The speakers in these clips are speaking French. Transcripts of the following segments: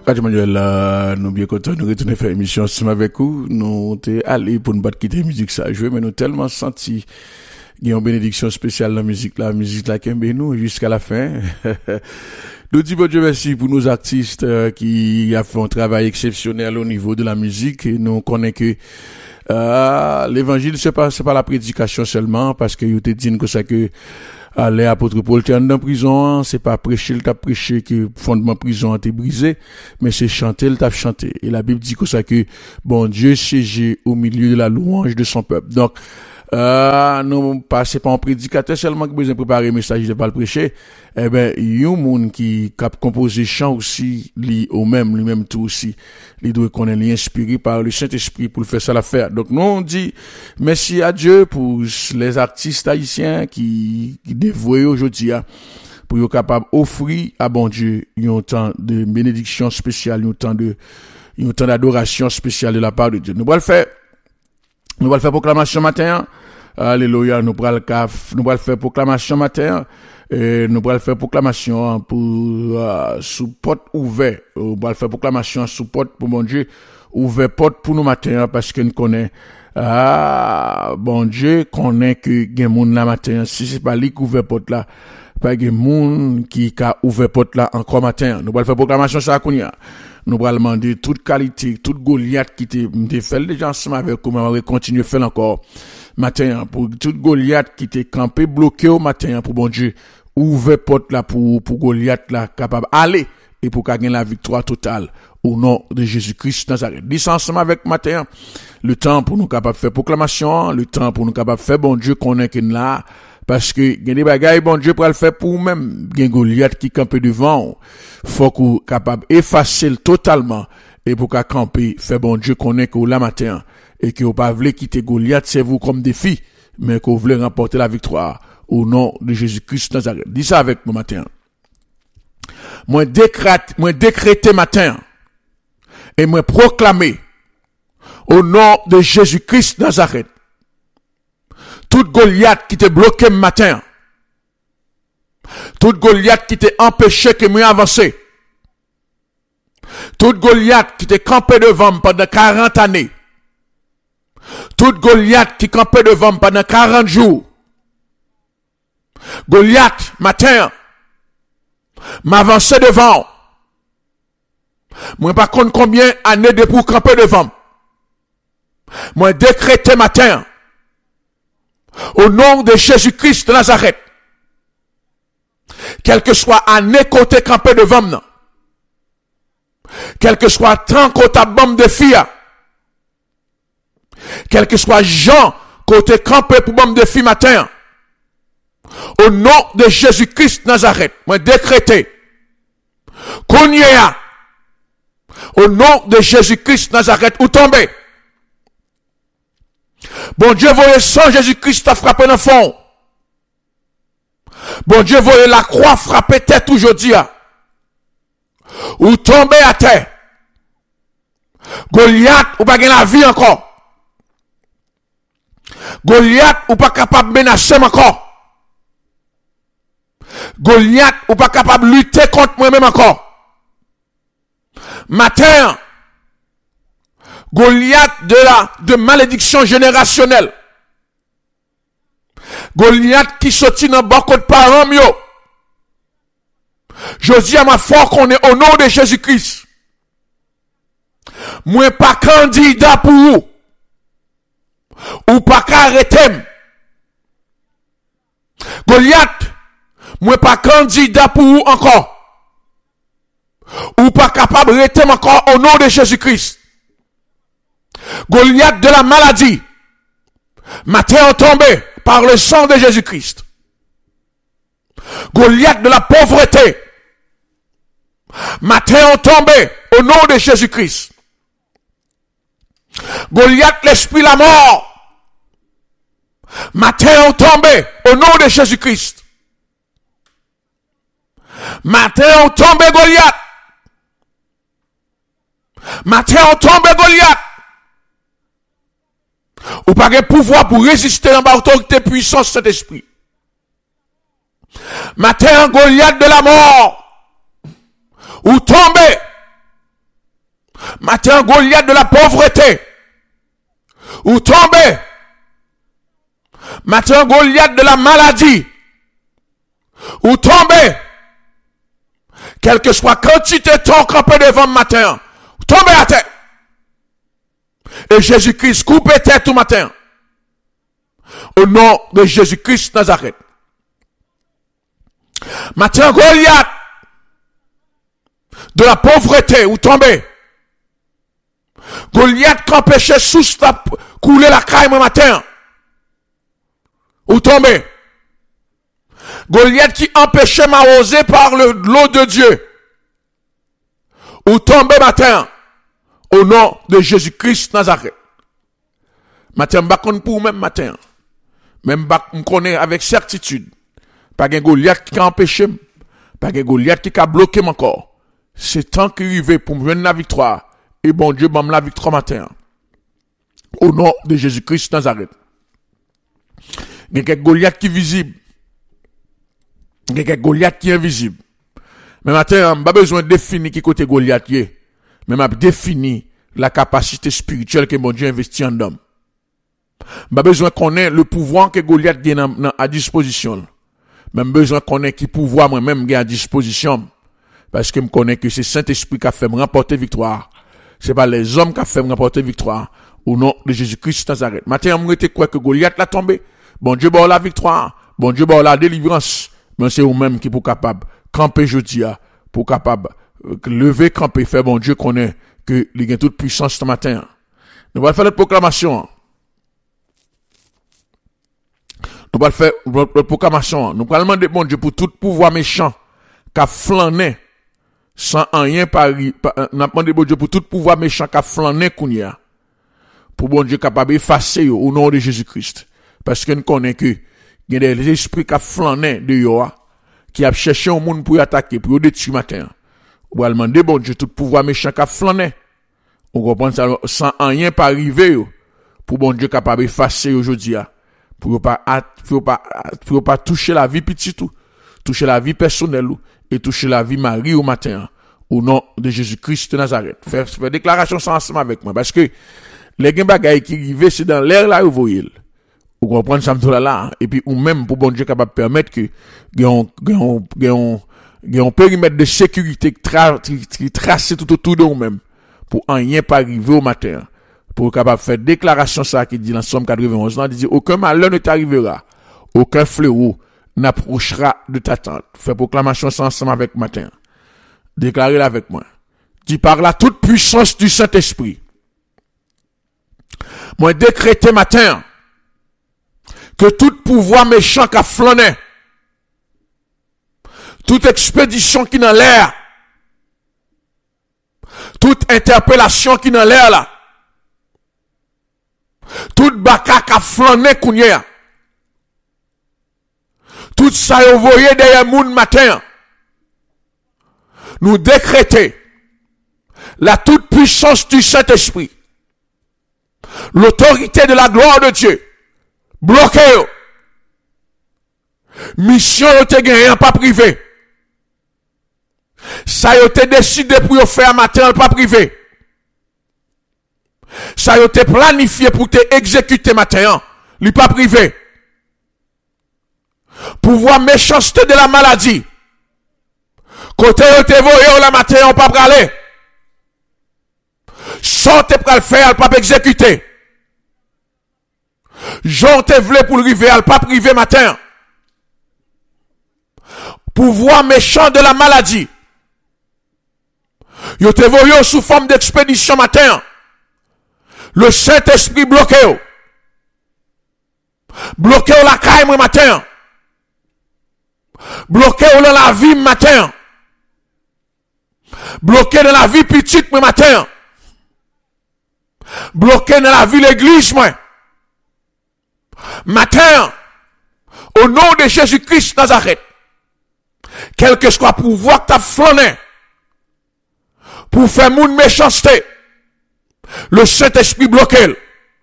Radio Manuel, nous bien contents de retourner faire émission ensemble avec vous. Nous t'es allé pour nous battre quitter musique ça jouer, mais nous tellement senti qu'il y a une bénédiction spéciale dans la musique là qui nous jusqu'à la fin. Nous disons bon Dieu merci pour nos artistes qui a fait un travail exceptionnel au niveau de la musique et nous connaissons que l'évangile c'est pas la prédication seulement parce que vous te dit que ça que les apôtres Paul étaient en prison, c'est pas prêcher, il t'a prêché que fondement prison a été brisé, mais c'est chanter, il t'a chanté. Et la Bible dit que ça que bon Dieu siège au milieu de la louange de son peuple. Donc non pas c'est pas un prédicateur seulement qui besoin préparer message de pas le prêcher. Eh ben il y a un monde qui cap composer chant aussi lui-même tout aussi. Il doit qu'on est inspiré par le Saint-Esprit pour le faire ça l'affaire. Donc nous on dit merci à Dieu pour les artistes haïtiens qui dévoués aujourd'hui pour être capable d'offrir à bon Dieu un temps de bénédiction spéciale, un temps d'adoration spéciale de la part de Dieu. Nous allons faire proclamation matin. Alléluia, nous allons faire proclamation matin. Et nous allons faire proclamation pour sous porte ouvert. Nous allons faire proclamation sous porte pour mon Dieu ouvert porte pour nous matin parce que nous connaît bon Dieu connaît que gen moun la matin si c'est pas lui qui ouvert porte là pas gen moun qui a ouvert porte là encore matin. Nous allons faire proclamation ça kounya. Nous allons demander toute qualité, toute Goliath qui te fait déjà ensemble avec comment on va continuer faire encore matin pour toute Goliath qui t'est campé bloqué au matin pour bon Dieu ouvre porte là pour Goliath là capable aller et pour gagner la victoire totale au nom de Jésus-Christ Nazareth. Dis ensemble avec matin le temps pour nous capable faire proclamation, le temps pour nous capable faire bon Dieu connaît qu'il là parce que il y a des bagailles bon Dieu pour le faire pour même gen Goliath qui campe devant faut qu'on capable effacer totalement et pour qu'à camper faire bon Dieu connaît que la matin et que vous pas voulez quitter Goliath c'est vous comme défi mais que vous voulez remporter la victoire au nom de Jésus-Christ Nazareth. Dis ça avec moi matin. Moi décréter matin et moi proclamer au nom de Jésus-Christ Nazareth toute Goliath qui te bloqué matin, toute Goliath qui te empêché que moi avancer, toute Goliath qui te campé devant pendant 40 années, toute Goliath qui campait devant pendant 40 jours, Goliath matin m'avancer devant, moi pas compte combien années de pour camper devant, moi décréter matin au nom de Jésus-Christ de Nazareth, quel que soit année côté campé devant nous, quel que soit temps côté bombe de filles, quel que soit Jean côté campé pour bombe de filles matin, au nom de Jésus-Christ de Nazareth, moi décréter qu'on y est au nom de Jésus-Christ de Nazareth ou tomber. Bon Dieu voyez sang Jésus-Christ a frappé dans le fond. Bon Dieu voyez la croix frapper tête aujourd'hui. Ou tomber à terre. Goliath ou pas gagner la vie encore. Goliath ou pas capable de menacer encore. Goliath ou pas capable de lutter contre moi-même encore. Matin, Goliath de malédiction générationnelle. Goliath qui sortit dans beaucoup de parents mieux. Je dis à ma foi qu'on est au nom de Jésus-Christ. Moi pas candidat pour vous. Ou pas arrêter. Goliath, moi pas candidat pour vous encore. Ou pas capable d'arrêter encore au nom de Jésus-Christ. Goliath de la maladie, matin tombé par le sang de Jésus-Christ. Goliath de la pauvreté, matin tombé au nom de Jésus-Christ. Goliath l'esprit la mort, matin tombé au nom de Jésus-Christ. Matin tombé Goliath. Matin tombé Goliath. Ou pas de pouvoir pour résister dans l'autorité puissance de cet esprit. Matin Goliath de la mort. Ou tomber Matin, Goliath de la pauvreté. Ou tombé. Matin, Goliath de la maladie. Ou tombé. Quelle que soit quantité de temps campé devant le matin. Ou tombé à terre. Et Jésus-Christ coupe tête tout matin. Au nom de Jésus-Christ Nazareth. Matin, Goliath de la pauvreté ou tombé. Goliath qui empêchait sous couler la caille le matin. Ou tombé. Goliath qui empêchait m'arroser par l'eau de Dieu. Ou tombé matin. Au nom de Jésus-Christ Nazareth. Matin, je pour même matin. Même je connais avec certitude. Pas de Goliath qui a empêché. Pas de Goliath qui a bloqué mon corps. C'est temps qu'il arrive pour me donner la victoire. Et bon Dieu m'a la victoire matin. Au nom de Jésus-Christ Nazareth. Il y a quelques Goliath qui est visible. Il y a quelques Goliath qui est invisible. Mais matin, je n'ai pas besoin de définir qui côté Goliath est. Mais je défini la capacité spirituelle que mon Dieu investit en homme. Je n'ai pas besoin qu'on ait le pouvoir que Goliath a à disposition. Même besoin qu'on ait qui pouvoir moi-même à disposition. Parce que je connais que c'est Saint-Esprit qui a fait me remporter victoire. C'est pas les hommes qui a fait me remporter victoire. Au nom de Jésus-Christ Nazareth. Matin, on était quoi que Goliath l'a tombé. Bon Dieu, bon la victoire. Bon Dieu, bon la délivrance. Mais c'est vous-même qui pour capable camper jeudi, pour capable lever, camper, faire bon Dieu connaît que il y a toute puissance ce matin. Nous allons faire notre proclamation. Nous allons faire notre proclamation. Nous allons demander bon Dieu pour tout pouvoir méchant qui a flâné sans rien pari. Nous allons demander bon Dieu pour tout pouvoir méchant qui a flâné kounia. Pour bon Dieu capable effacer au nom de Jésus-Christ. Parce que nous connaissons que il y a des esprits qui a flâné de Yoa, qui a cherché un monde pour y attaquer, pour y détruire matin. Ou allons demander bon Dieu tout pouvoir méchant qui a flâné. On comprend ça sans rien pas arriver pour bon Dieu capable effacer aujourd'hui. Pour pas toucher la vie petite tout, toucher la vie personnelle et toucher la vie Marie au matin. Au nom de Jésus-Christ de Nazareth. Faire déclaration sans ensemble avec moi. Parce que les bagailles qui arrivent, c'est dans l'air là où vous voyez. Vous comprenez ça là. Et puis, ou même pour bon Dieu capable de permettre que, un périmètre de sécurité qui trace tout autour de nous-mêmes. Pour rien pas arriver au matin. Pour capable faire déclaration ça qui dit dans Somme 91, il dit, aucun malheur ne t'arrivera. Aucun fléau n'approchera de ta tente. Fais proclamation ça ensemble avec matin. Déclarez-le avec moi. Dis par la toute puissance du Saint-Esprit. Moi décréter matin que tout pouvoir méchant qu'a flâné, toute expédition qui dans l'air, toute interpellation qui dans l'air là, toute baka qu'a flâné kounya, tout ça yon voyé derrière moun matin, nous décréter la toute puissance du Saint-Esprit, l'autorité de la gloire de Dieu, bloqué. Mission yo te gagné pas privé. Ça yo te décidé pour yo faire matin pas privé. Ça yo te planifié pour te exécuter matin, li pas privé. Pouvoir méchanceté de la maladie. Côté yo te voyé la matin on pas praler. Sans te pral faire pas exécuter. Jean te vle pour le river, pas privé matin. Pouvoir méchant de la maladie. Yo te voyé sous forme d'expédition matin. Le Saint-Esprit bloqué. Bloqué la caille matin. Bloqué dans la vie matin. Bloqué dans la vie petite matin. Bloqué dans la vie l'église moi. Matin, au nom de Jésus-Christ Nazareth, quel que soit pouvoir que tu as flâné, pour faire moun méchanceté, le Saint-Esprit bloqué.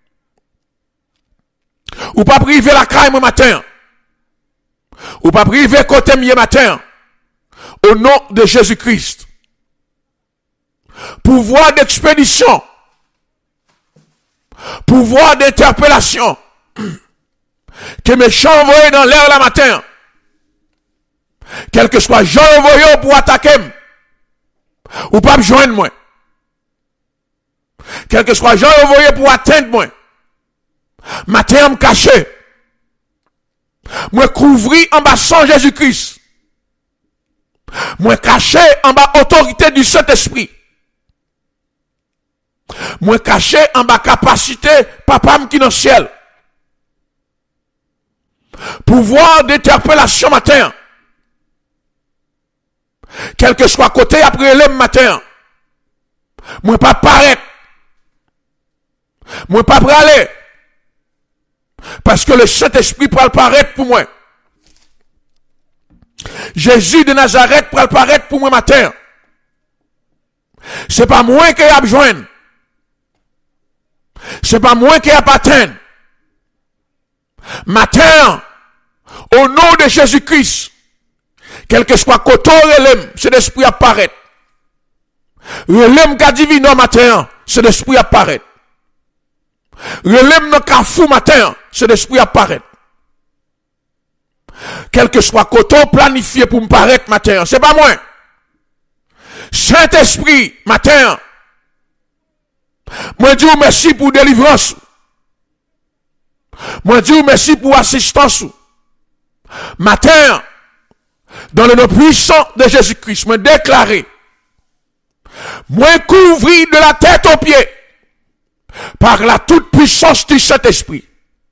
Ou pas priver la caille matin. Ou pas priver côté mieux matin. Au nom de Jésus-Christ. pouvoir d'expédition, pouvoir d'interpellation, que méchant envoyé dans l'air la matin, quel que soit Jean envoyé pour attaquer, ou pas me joindre moi, quel que soit Jean envoyé pour atteindre moi, matin me caché, moi couvri en bas sans Jésus-Christ, moi caché en bas autorité du Saint-Esprit, moi caché en bas capacité papa qui dans le ciel, pouvoir d'interpellation matin, quel que soit côté après le matin, moi pas paraître, moi pas praler, parce que le Saint-Esprit peut paraître pour moi. Jésus de Nazareth peut paraître pour moi matin. C'est pas moi qui a besoin. C'est pas moi qui a atteint. Matin, au nom de Jésus-Christ, quel que soit côté relève, c'est l'esprit apparaître. Relève qu'a divin matin, c'est l'esprit apparaître. Relève dans cafou matin, c'est l'esprit apparaître. Quel que soit côté planifié pour me paraître matin, c'est pas moi. Saint-Esprit matin, moi dis merci pour délivrance. Moi dis merci pour assistance. Matin, dans le nom puissant de Jésus-Christ, me déclarer, moi couvri de la tête aux pieds, par la toute puissance du Saint-Esprit.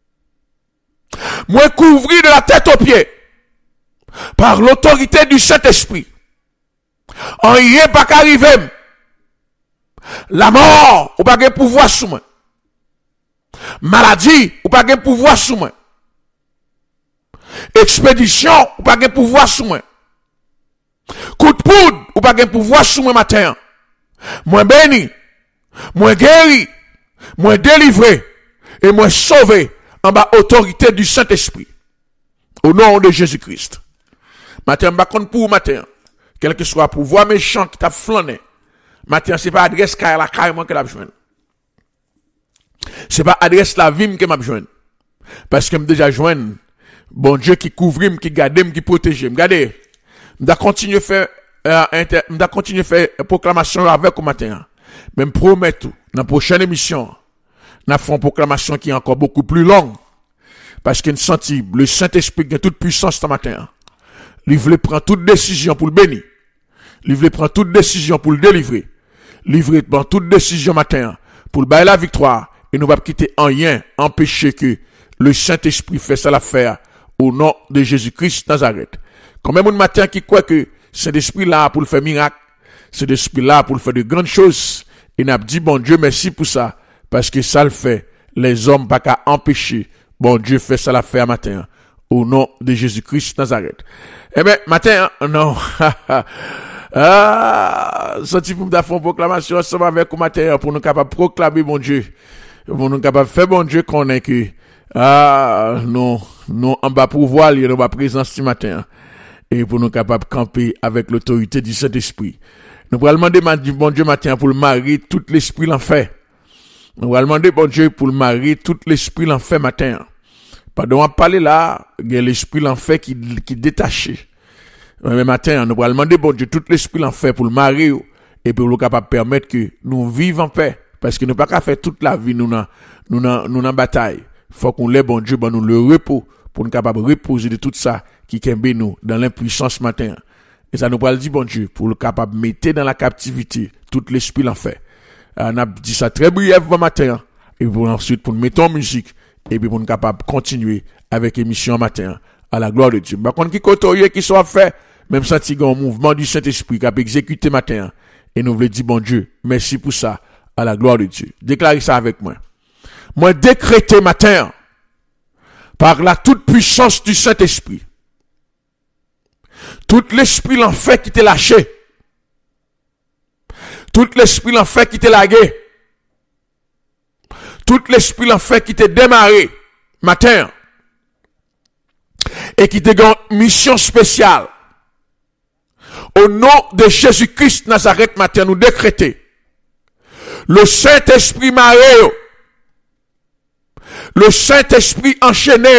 Moi couvri de la tête aux pieds, par l'autorité du Saint-Esprit. En y est pas qu'arriver. La mort, ou pas de pouvoir sous moi. Maladie, ou pas de pouvoir sous moi. Expédition, ou pas de pouvoir sous moi. Coup de poudre, ou pas de pouvoir sous moi matin. Moi béni, moi guéri, moi délivré, et moi sauvé en bas autorité du Saint-Esprit. Au nom de Jésus-Christ. Matin, je compte pour matin. Quel que soit pouvoir méchant qui t'a flâné. Matin, c'est pas adresse qu'à la carrément que l'a besoin. C'est pas adresse la vie que m'a besoin. Parce que déjà joint bon Dieu qui couvre, qui garde, qui protège. Regardez, m'da continuer faire proclamation avec au matin. Même promettre tout dans la prochaine émission, n'a fait une proclamation qui est encore beaucoup plus longue. Parce qu'il senti le Saint-Esprit a toute puissance ce matin. Il veut prendre toute décision pour le bénir. Il veut prendre toute décision pour le délivrer. Il veut prendre toute décision matin pour le bailler la victoire. Et nous va quitter en rien, empêcher que le Saint-Esprit fait ça l'affaire au nom de Jésus-Christ Nazareth. Quand même un matin qui croit que Saint-Esprit là pour le faire miracle, Saint-Esprit là pour le faire de grandes choses. Et n'a dit bon Dieu merci pour ça. Parce que ça le fait. Les hommes pas qu'à empêcher. Bon Dieu fait ça l'affaire matin. Au nom de Jésus-Christ Nazareth. Eh bien, matin, non. Senti pour me faire une proclamation ensemble avec vous matin pour nous capables de proclamer bon Dieu. Pour nous capables de faire bon Dieu qu'on est que, nous, en bas pouvoir, il y a une présence ce matin. Et pour nous capables de camper avec l'autorité du Saint-Esprit. Nous allons demander bon Dieu matin pour le marier tout l'esprit l'enfer. Nous allons demander bon Dieu pour le marier tout l'esprit l'enfer matin. Pardon, on parler là, il y a l'esprit l'enfer qui détaché. Mais matin, nous allons demander bon Dieu tout l'esprit l'enfer pour le marier et pour le capable permettre que nous vivions en paix. Parce que nous ne pouvons pas faire toute la vie nous en bataille. Faut qu'on l'ait bon Dieu, bon nous le repos pour nous capable reposer de tout ça qui kembe nous dans l'impuissance matin. Et ça nous parle dit bon Dieu pour le capable mettre dans la captivité tout l'esprit l'enfer. On a dit ça très brièvement matin et pour ensuite pour nous mettre en musique et puis pour nous capable continuer avec émission matin à la gloire de Dieu. Par contre qui côtoyer qui soit fait même senti un mouvement du Saint-Esprit qui a exécuté matin et nous voulons dire bon Dieu merci pour ça à la gloire de Dieu. Déclarez ça avec moi. Moi décréter matin par la toute puissance du Saint-Esprit. Tout l'esprit l'enfer qui t'est lâché. Tout l'esprit l'enfer qui t'est lagué. Tout l'esprit l'enfer qui t'est démarré matin. Et qui t'est une mission spéciale. Au nom de Jésus-Christ Nazareth matin, nous décréter Le Saint-Esprit maré, le Saint-Esprit enchaîné,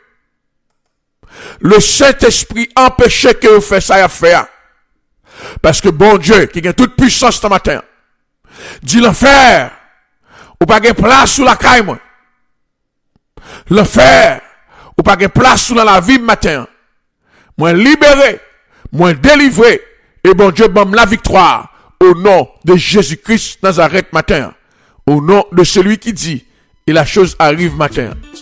le Saint-Esprit empêché que vous fassiez ça à faire. Parce que bon Dieu, qui a toute puissance ce matin, dit l'enfer, ou pas de place sous la caille, moi. L'enfer, ou pas de place sous la vie matin. Moi libéré, moi délivré, et bon Dieu donne la victoire au nom de Jésus-Christ Nazareth matin. Au nom de celui qui dit, et la chose arrive matin.